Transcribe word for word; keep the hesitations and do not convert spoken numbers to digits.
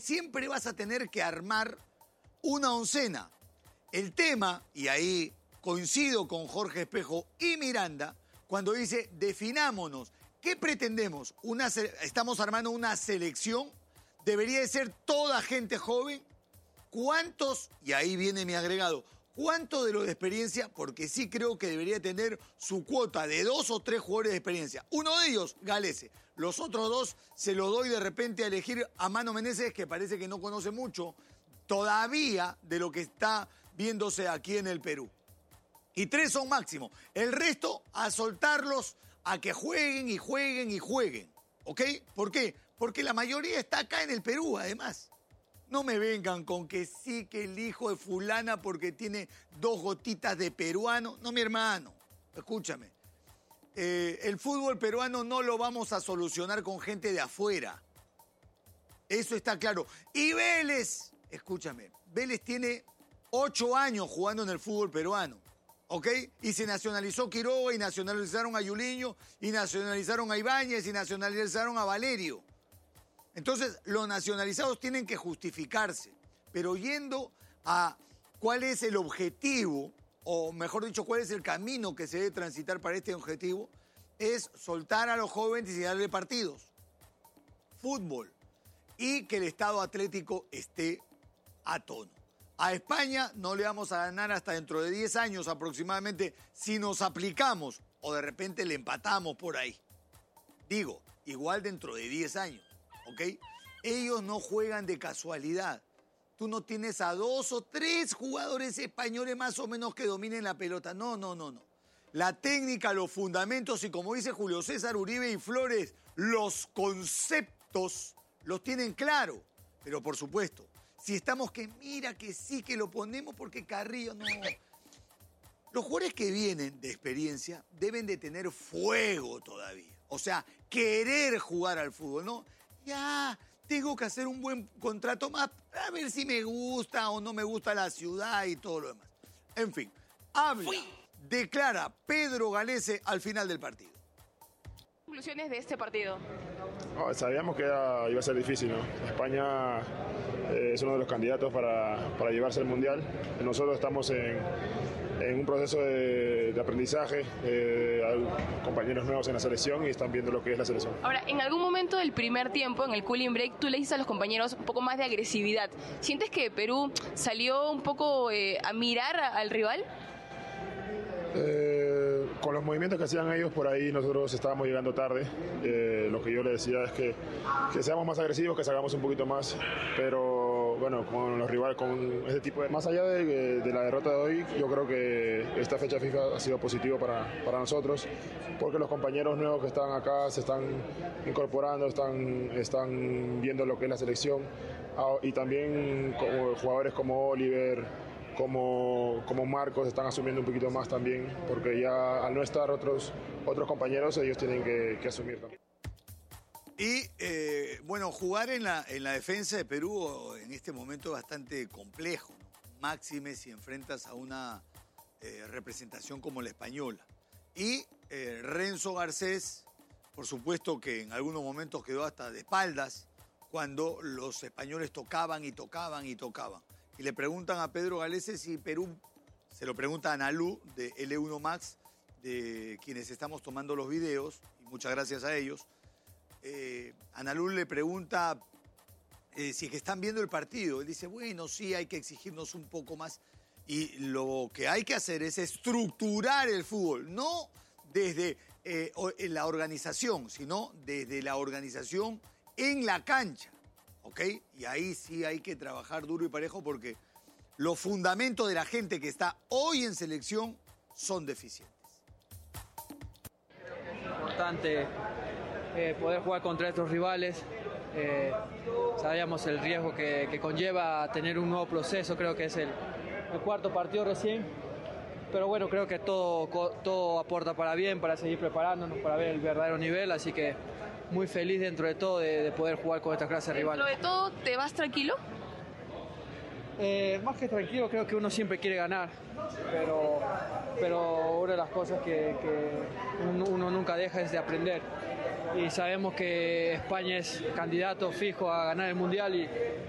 siempre vas a tener que armar una oncena. El tema, y ahí coincido con Jorge Espejo y Miranda, cuando dice, definámonos, ¿qué pretendemos? Una, ¿Estamos armando una selección? ¿Debería de ser toda gente joven? ¿Cuántos, y ahí viene mi agregado, cuánto de lo de experiencia? Porque sí creo que debería tener su cuota de dos o tres jugadores de experiencia. Uno de ellos, Galese. Los otros dos se lo doy de repente a elegir a Mano Meneses, que parece que no conoce mucho todavía de lo que está viéndose aquí en el Perú. Y tres son máximo. El resto, a soltarlos a que jueguen y jueguen y jueguen. ¿Ok? ¿Por qué? Porque la mayoría está acá en el Perú, además. No me vengan con que sí, que el hijo de fulana porque tiene dos gotitas de peruano. No, mi hermano, escúchame. Eh, el fútbol peruano no lo vamos a solucionar con gente de afuera. Eso está claro. Y Vélez, escúchame, Vélez tiene ocho años jugando en el fútbol peruano. ¿Ok? Y se nacionalizó Quiroga, y nacionalizaron a Yuliño, y nacionalizaron a Ibáñez, y nacionalizaron a Valerio. Entonces, los nacionalizados tienen que justificarse. Pero yendo a cuál es el objetivo, o mejor dicho, cuál es el camino que se debe transitar para este objetivo, es soltar a los jóvenes y darle partidos. Fútbol. Y que el estado atlético esté a tono. A España no le vamos a ganar hasta dentro de diez años aproximadamente si nos aplicamos o de repente le empatamos por ahí. Digo, igual dentro de diez años, ¿ok? Ellos no juegan de casualidad. Tú no tienes a dos o tres jugadores españoles más o menos que dominen la pelota. No, no, no, no. La técnica, los fundamentos y como dice Julio César Uribe y Flores, los conceptos los tienen claro. Pero por supuesto, si estamos que mira que sí que lo ponemos porque Carrillo no. Los jugadores que vienen de experiencia deben de tener fuego todavía. O sea, querer jugar al fútbol, ¿no? Ya, tengo que hacer un buen contrato más a ver si me gusta o no me gusta la ciudad y todo lo demás. En fin, habla, declara Pedro Galese al final del partido. Conclusiones de este partido. No, sabíamos que era, iba a ser difícil, ¿no? España eh, es uno de los candidatos para, para llevarse el Mundial. Nosotros estamos en, en un proceso de, de aprendizaje, eh, hay compañeros nuevos en la selección y están viendo lo que es la selección. Ahora, en algún momento del primer tiempo, en el cooling break, tú le dices a los compañeros un poco más de agresividad. ¿Sientes que Perú salió un poco eh, a mirar a, al rival? Eh, con los movimientos que hacían ellos por ahí nosotros estábamos llegando tarde. Eh, lo que yo les decía es que, que seamos más agresivos, que salgamos un poquito más, pero bueno, con los rivales, con este tipo de... Más allá de, de la derrota de hoy, yo creo que esta fecha FIFA ha sido positivo para, para nosotros, porque los compañeros nuevos que están acá se están incorporando, están, están viendo lo que es la selección, y también como jugadores como Oliver, Como, como Marcos están asumiendo un poquito más también, porque ya al no estar otros, otros compañeros, ellos tienen que, que asumir también. Y eh, bueno, jugar en la, en la defensa de Perú en este momento es bastante complejo, ¿no? Máxime si enfrentas a una eh, representación como la española. Y eh, Renzo Garcés, por supuesto que en algunos momentos quedó hasta de espaldas cuando los españoles tocaban y tocaban y tocaban. Y le preguntan a Pedro Galese si Perú, se lo pregunta a Analu de L uno Max, de quienes estamos tomando los videos, y muchas gracias a ellos. Eh, Analu le pregunta eh, si es que están viendo el partido. Él dice, bueno, sí, hay que exigirnos un poco más. Y lo que hay que hacer es estructurar el fútbol, no desde eh, la organización, sino desde la organización en la cancha. ¿Ok? Y ahí sí hay que trabajar duro y parejo porque los fundamentos de la gente que está hoy en selección son deficientes. Es importante eh, poder jugar contra estos rivales. Eh, sabíamos el riesgo que, que conlleva tener un nuevo proceso, creo que es el, el cuarto partido recién. Pero bueno, creo que todo, todo aporta para bien, para seguir preparándonos, para ver el verdadero nivel, así que muy feliz dentro de todo de, de poder jugar con esta clase de rivales. ¿Dentro de todo te vas tranquilo? Eh, más que tranquilo, creo que uno siempre quiere ganar, pero, pero una de las cosas que, que uno, uno nunca deja es de aprender. Y sabemos que España es candidato fijo a ganar el Mundial y